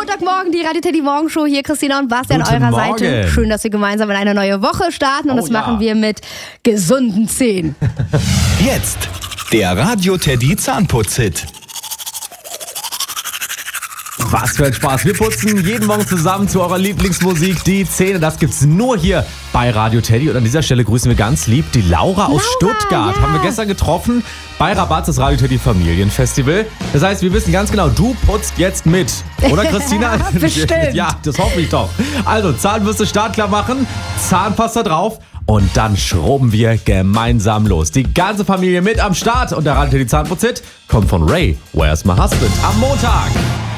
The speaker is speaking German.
Montagmorgen, die Radio Teddy Morgenshow. Hier Christina und Bastian an Guten eurer Morgen. Seite. Schön, dass wir gemeinsam in eine neue Woche starten und das machen wir mit gesunden Zähnen. Jetzt der Radio Teddy Zahnputz-Hit. Was für ein Spaß. Wir putzen jeden Morgen zusammen zu eurer Lieblingsmusik die Zähne. Das gibt's nur hier bei Radio Teddy. Und an dieser Stelle grüßen wir ganz lieb die Laura aus Stuttgart. Ja. Haben wir gestern getroffen bei Rabatz, das Radio Teddy Familienfestival. Das heißt, wir wissen ganz genau, du putzt jetzt mit. Oder Christina? Bestimmt. Ja, das hoffe ich doch. Also Zahnbürste startklar machen, Zahnpasta drauf. Und dann schrubben wir gemeinsam los. Die ganze Familie mit am Start. Und der Radio Teddy Zahnputz-Hit kommt von Ray, Where's My Husband? Am Montag.